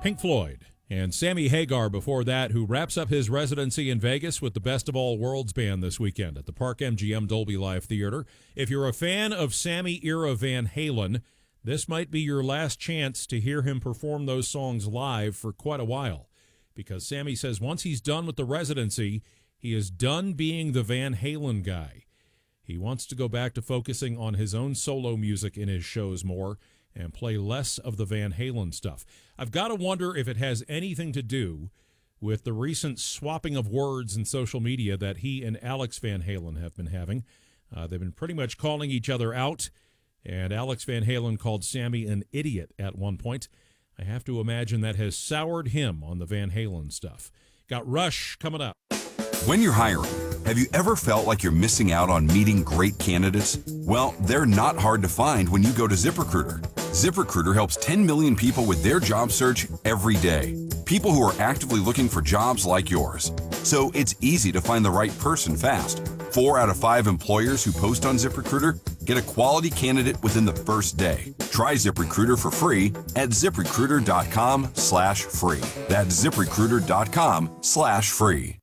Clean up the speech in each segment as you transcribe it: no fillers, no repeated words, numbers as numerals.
Pink Floyd. And Sammy Hagar before that, who wraps up his residency in Vegas with the Best of All Worlds band this weekend at the Park MGM Dolby Live Theater. If you're a fan of Sammy-era Van Halen, this might be your last chance to hear him perform those songs live for quite a while. Because Sammy says once he's done with the residency, he is done being the Van Halen guy. He wants to go back to focusing on his own solo music in his shows more and play less of the Van Halen stuff. I've got to wonder if it has anything to do with the recent swapping of words in social media that he and Alex Van Halen have been having. They've been pretty much calling each other out, and Alex Van Halen called Sammy an idiot at one point. I have to imagine that has soured him on the Van Halen stuff. Got Rush coming up. When you're hiring, have you ever felt like you're missing out on meeting great candidates? Well, they're not hard to find when you go to ZipRecruiter. ZipRecruiter helps 10 million people with their job search every day. People who are actively looking for jobs like yours. So it's easy to find the right person fast. 4 out of 5 employers who post on ZipRecruiter get a quality candidate within the first day. Try ZipRecruiter for free at ZipRecruiter.com/free. That's ZipRecruiter.com/free.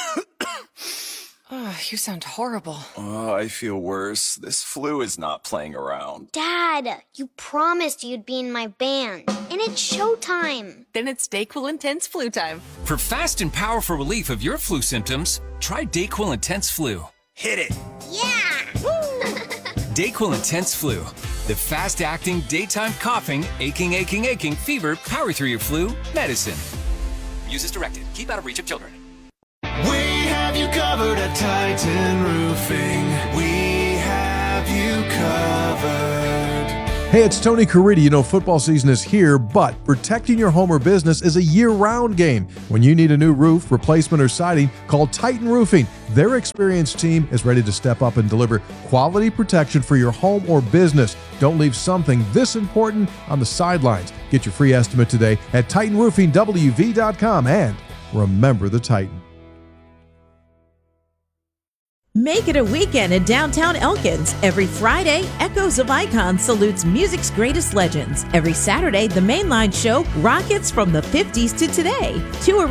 Oh, you sound horrible. Oh, I feel worse. This flu is not playing around. Dad, you promised you'd be in my band, and it's showtime. Then it's DayQuil Intense Flu time. For fast and powerful relief of your flu symptoms, try DayQuil Intense Flu. Hit it! Yeah! DayQuil Intense Flu. The fast-acting, daytime coughing, aching, fever, power through your flu medicine. Use as directed. Keep out of reach of children. We have you covered at Titan Roofing. We have you covered. Hey, it's Tony Caridi. You know, football season is here, but protecting your home or business is a year-round game. When you need a new roof, replacement, or siding, call Titan Roofing. Their experienced team is ready to step up and deliver quality protection for your home or business. Don't leave something this important on the sidelines. Get your free estimate today at TitanRoofingWV.com, and remember the Titan. Make it a weekend in downtown Elkins. Every Friday, Echoes of Icons salutes music's greatest legends. Every Saturday, the Mainline Show rockets from the 50s to today. Two